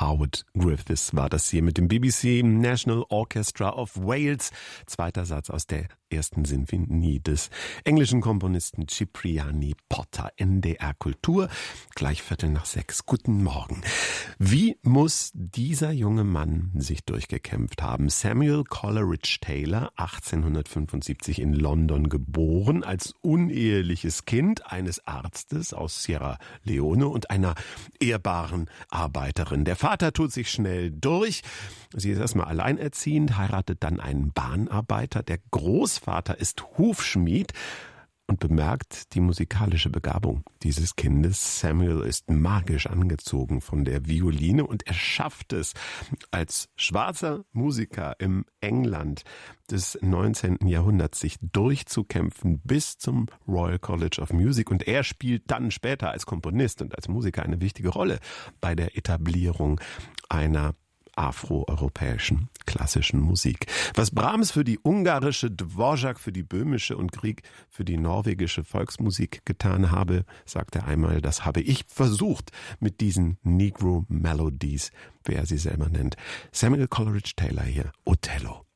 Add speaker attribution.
Speaker 1: Howard Griffiths war das hier mit dem BBC National Orchestra of Wales. Zweiter Satz aus der ersten Sinfonie des englischen Komponisten Cipriani Potter. NDR Kultur, gleich 5:45. Guten Morgen. Wie muss dieser junge Mann sich durchgekämpft haben? Samuel Coleridge Taylor, 1875 in London geboren, als uneheliches Kind eines Arztes aus Sierra Leone und einer ehrbaren Arbeiterin. Der Vater tut sich schnell durch. Sie ist erstmal alleinerziehend, heiratet dann einen Bahnarbeiter. Der Großvater ist Hufschmied und bemerkt die musikalische Begabung dieses Kindes. Samuel ist magisch angezogen von der Violine und er schafft es, als schwarzer Musiker im England des 19. Jahrhunderts sich durchzukämpfen bis zum Royal College of Music. Und er spielt dann später als Komponist und als Musiker eine wichtige Rolle bei der Etablierung einer afroeuropäischen klassischen Musik. Was Brahms für die ungarische, Dvorak für die böhmische und Grieg für die norwegische Volksmusik getan habe, sagt er einmal, das habe ich versucht mit diesen Negro Melodies, wie er sie selber nennt. Samuel Coleridge Taylor hier, Othello.